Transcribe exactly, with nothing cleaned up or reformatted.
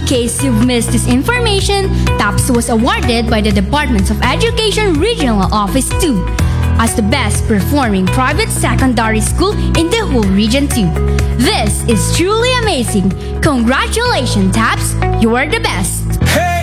case you've missed this information, TAPS was awarded by the Department of Education Regional Office two as the best performing private secondary school in the whole Region two. This is truly amazing. Congratulations, TAPS! You are the best! Hey!